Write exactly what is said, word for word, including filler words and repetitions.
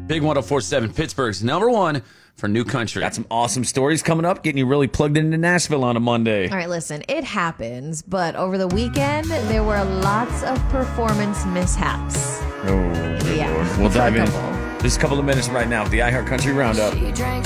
Big one oh four point seven, Pittsburgh's number one for New Country. Got some awesome stories coming up, getting you really plugged into Nashville on a Monday. All right, listen, it happens, but over the weekend, there were lots of performance mishaps. Oh, good Yeah. Lord. We'll For a dive in couple. just a couple of minutes right now with the iHeart Country Roundup.